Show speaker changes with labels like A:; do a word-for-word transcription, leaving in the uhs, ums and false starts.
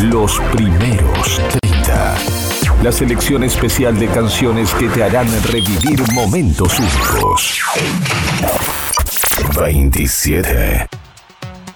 A: Los primeros treinta. La selección especial de canciones que te harán revivir momentos únicos. veintisiete.